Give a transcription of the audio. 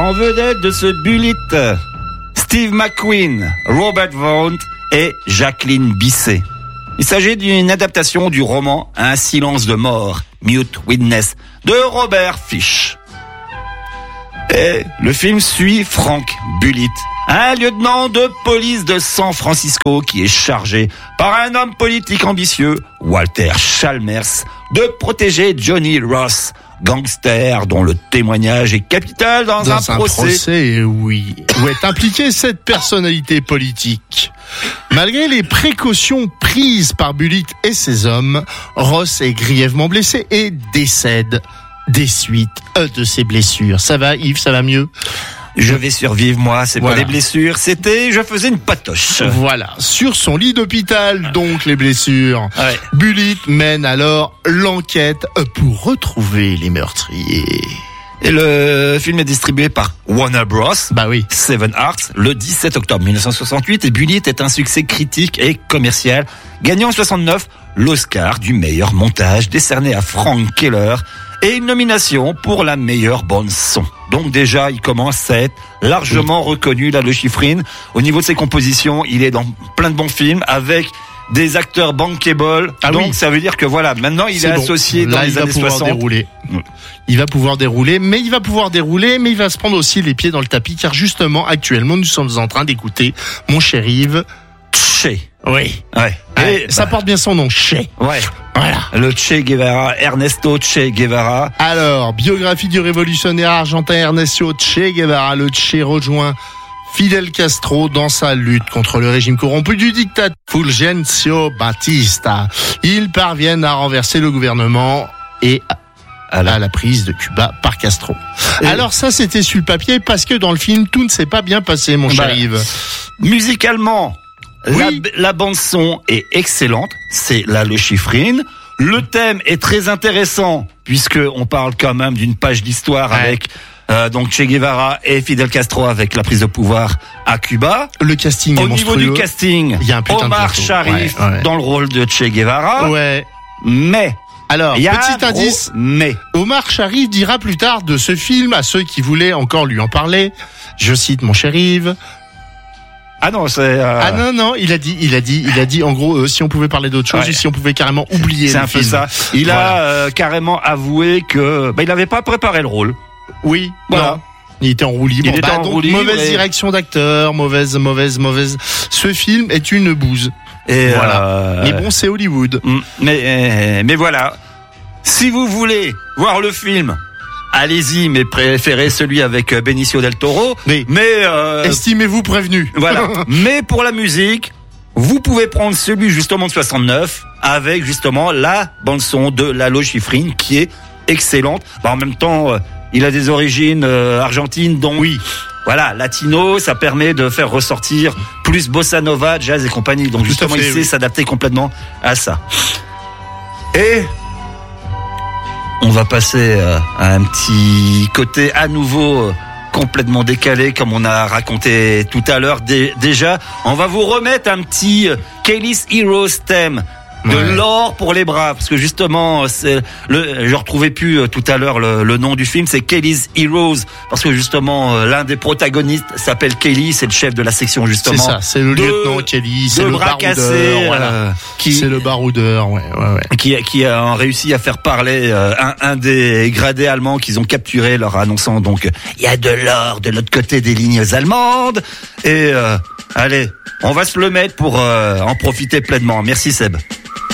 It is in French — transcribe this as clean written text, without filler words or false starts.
en vedette de ce Bullitt, Steve McQueen, Robert Vaughn et Jacqueline Bisset. Il s'agit d'une adaptation du roman Un silence de mort, Mute Witness, de Robert Fish. Et le film suit Frank Bullitt, un lieutenant de police de San Francisco qui est chargé par un homme politique ambitieux, Walter Chalmers, de protéger Johnny Ross, gangster dont le témoignage est capital dans un procès. Oui. Où est impliquée cette personnalité politique. Malgré les précautions prises par Bullitt et ses hommes, Ross est grièvement blessé et décède des suites de ses blessures. Ça va, Yves, ça va mieux? Je vais survivre, moi, c'est pas des blessures, je faisais une patoche. Voilà, sur son lit d'hôpital, donc les blessures. Ouais. Bullitt mène alors l'enquête pour retrouver les meurtriers. Et le film est distribué par Warner Bros. Bah oui. Seven Arts, le 17 octobre 1968, et Bullitt est un succès critique et commercial, gagnant en 69 l'Oscar du meilleur montage décerné à Frank Keller et une nomination pour la meilleure bande son. Donc déjà, il commence à être largement reconnu, là, le Schifrin. Au niveau de ses compositions, il est dans plein de bons films avec des acteurs bankable. Donc ça veut dire que voilà, maintenant il est associé dans les années 60. Dérouler. Il va pouvoir dérouler, mais il va se prendre aussi les pieds dans le tapis, car justement, actuellement, nous sommes en train d'écouter Mon cher Yves. Che. Oui. Ouais. Et ça porte bien son nom, Che. Ouais. Voilà. Le Che Guevara, Ernesto Che Guevara. Alors, biographie du révolutionnaire argentin Ernesto Che Guevara. Le Che rejoint Fidel Castro dans sa lutte contre le régime corrompu du dictateur Fulgencio Batista. Ils parviennent à renverser le gouvernement et à la prise de Cuba par Castro. Alors ça, c'était sur le papier, parce que dans le film, tout ne s'est pas bien passé, mon cher Yves. Musicalement, la bande son est excellente. C'est là le Schifrin. Le thème est très intéressant, puisque on parle quand même d'une page d'histoire avec donc Che Guevara et Fidel Castro avec la prise de pouvoir à Cuba. Le casting est monstrueux. Au niveau du casting, il y a un putain Omar Sharif dans le rôle de Che Guevara. Ouais. Mais alors, petit indice, mais Omar Sharif dira plus tard de ce film à ceux qui voulaient encore lui en parler. Je cite mon cher Yves. Ah non, c'est Ah non, il a dit en gros si on pouvait parler d'autre chose, si on pouvait carrément oublier c'est le un film. peu ça. Il a carrément avoué que il n'avait pas préparé le rôle. Oui, voilà. Non. Il était en roue libre. Mauvaise direction d'acteur, mauvaise. Ce film est une bouse. Et voilà. Mais bon, c'est Hollywood. Mais voilà. Si vous voulez voir le film, allez-y, mais préférez celui avec Benicio del Toro. Mais estimez-vous prévenu. Voilà. Mais pour la musique, vous pouvez prendre celui justement de 69 avec justement la bande son de Lalo Schifrin qui est excellente. En même temps, il a des origines argentines, donc voilà, latino, ça permet de faire ressortir plus bossa nova, jazz et compagnie. Donc justement, il sait s'adapter complètement à ça. Et on va passer à un petit côté à nouveau complètement décalé, comme on a raconté tout à l'heure. Déjà, on va vous remettre un petit Kelly's Heroes thème. De l'or pour les braves, parce que justement, je retrouvais plus tout à l'heure le nom du film, c'est Kelly's Heroes, parce que justement l'un des protagonistes s'appelle Kelly, c'est le chef de la section justement. C'est ça, c'est le lieutenant Kelly, c'est le baroudeur, c'est le baroudeur, qui a réussi à faire parler un des gradés allemands qu'ils ont capturé, leur annonçant donc il y a de l'or de l'autre côté des lignes allemandes, et allez, on va se le mettre pour en profiter pleinement. Merci Seb.